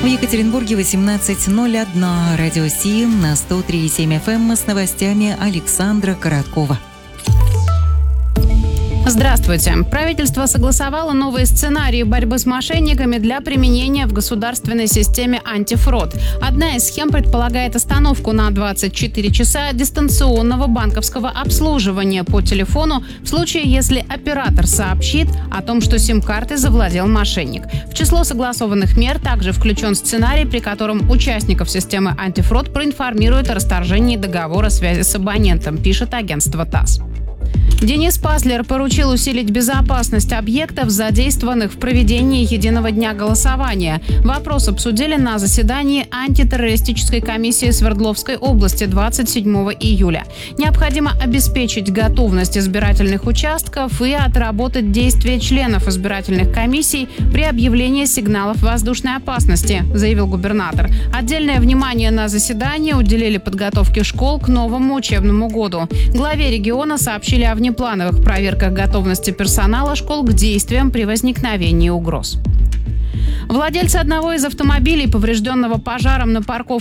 В Екатеринбурге 18:01. Радио СИМ на 103,7 FM с новостями Александра Короткова. Здравствуйте. Правительство согласовало новые сценарии борьбы с мошенниками для применения в государственной системе антифрод. Одна из схем предполагает остановку на 24 часа дистанционного банковского обслуживания по телефону в случае, если оператор сообщит о том, что сим-картой завладел мошенник. В число согласованных мер также включен сценарий, при котором участников системы антифрод проинформируют о расторжении договора связи с абонентом, пишет агентство ТАСС. Денис Паслер поручил усилить безопасность объектов, задействованных в проведении единого дня голосования. Вопрос обсудили на заседании антитеррористической комиссии Свердловской области 27 июля. Необходимо обеспечить готовность избирательных участков и отработать действия членов избирательных комиссий при объявлении сигналов воздушной опасности, заявил губернатор. Отдельное внимание на заседании уделили подготовке школ к новому учебному году. Главе региона сообщили о внеплановых проверках готовности персонала школ к действиям при возникновении угроз. Владельцы одного из автомобилей, поврежденного пожаром на парковке